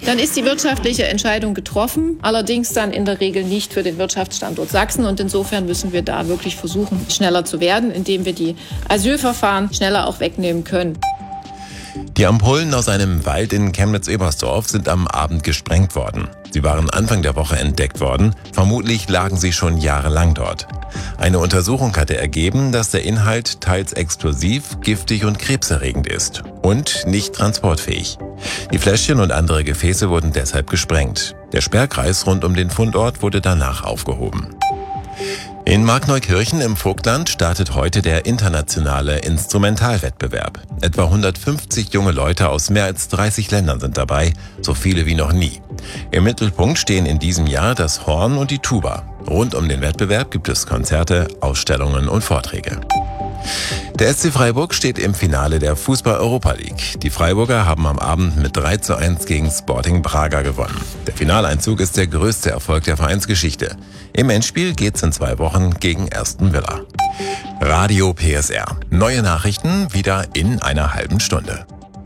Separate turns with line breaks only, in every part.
dann ist die wirtschaftliche Entscheidung getroffen, allerdings dann in der Regel nicht für den Wirtschaftsstandort Sachsen. Und insofern müssen wir da wirklich versuchen, schneller zu werden, indem wir die Asylverfahren schneller auch wegnehmen können.
Die Ampullen aus einem Wald in Chemnitz-Ebersdorf sind am Abend gesprengt worden. Sie waren Anfang der Woche entdeckt worden. Vermutlich lagen sie schon jahrelang dort. Eine Untersuchung hatte ergeben, dass der Inhalt teils explosiv, giftig und krebserregend ist und nicht transportfähig. Die Fläschchen und andere Gefäße wurden deshalb gesprengt. Der Sperrkreis rund um den Fundort wurde danach aufgehoben. In Markneukirchen im Vogtland startet heute der internationale Instrumentalwettbewerb. Etwa 150 junge Leute aus mehr als 30 Ländern sind dabei, so viele wie noch nie. Im Mittelpunkt stehen in diesem Jahr das Horn und die Tuba. Rund um den Wettbewerb gibt es Konzerte, Ausstellungen und Vorträge. Der SC Freiburg steht im Finale der Fußball-Europa League. Die Freiburger haben am Abend mit 3:1 gegen Sporting Braga gewonnen. Der Finaleinzug ist der größte Erfolg der Vereinsgeschichte. Im Endspiel geht's in 2 Wochen gegen Aston Villa. Radio PSR. Neue Nachrichten wieder in einer halben Stunde.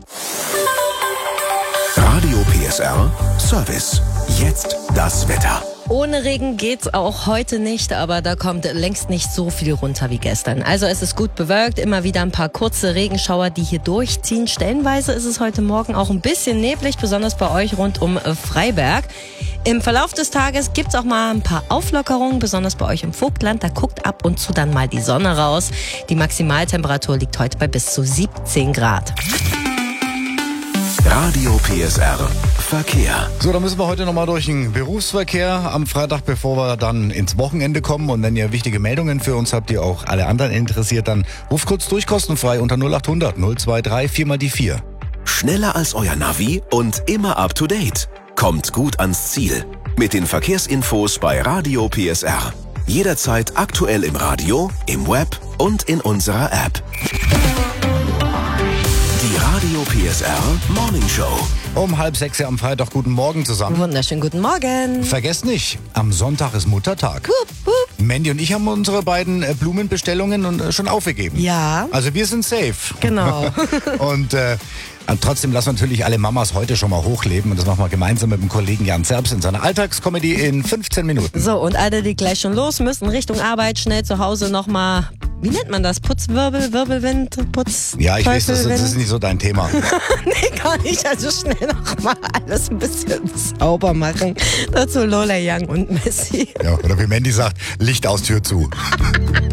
Radio PSR Service. Jetzt das Wetter.
Ohne Regen geht's auch heute nicht, aber da kommt längst nicht so viel runter wie gestern. Also es ist gut bewölkt, immer wieder ein paar kurze Regenschauer, die hier durchziehen. Stellenweise ist es heute Morgen auch ein bisschen neblig, besonders bei euch rund um Freiberg. Im Verlauf des Tages gibt's auch mal ein paar Auflockerungen, besonders bei euch im Vogtland. Da guckt ab und zu dann mal die Sonne raus. Die Maximaltemperatur liegt heute bei bis zu 17 Grad.
Radio PSR Verkehr.
So, dann müssen wir heute nochmal durch den Berufsverkehr am Freitag, bevor wir dann ins Wochenende kommen. Und wenn ihr wichtige Meldungen für uns habt, die auch alle anderen interessiert, dann ruft kurz durch, kostenfrei unter 0800 023 4 mal die 4.
Schneller als euer Navi und immer up to date. Kommt gut ans Ziel. Mit den Verkehrsinfos bei Radio PSR. Jederzeit aktuell im Radio, im Web und in unserer App. Die Radio PSR Morning Show.
Um 5:30 am Freitag. Guten Morgen zusammen.
Wunderschönen guten Morgen.
Vergesst nicht, am Sonntag ist Muttertag. Mandy und ich haben unsere beiden Blumenbestellungen schon aufgegeben.
Ja.
Also wir sind safe.
Genau.
Und trotzdem lassen wir natürlich alle Mamas heute schon mal hochleben. Und das machen wir gemeinsam mit dem Kollegen Jan Zerbs in seiner Alltagscomedy in 15 Minuten.
So, und alle, die gleich schon los müssen, Richtung Arbeit, schnell zu Hause nochmal, wie nennt man das? Putzwirbel, Wirbelwind, Putz,
Ja, ich weiß, das
Teufelwind?
ist nicht so dein Thema.
Nee, gar nicht. Also schnell nochmal alles ein bisschen sauber machen. Dazu Lola Young und Messi.
Ja, oder wie Mandy sagt, Licht aus, Tür zu.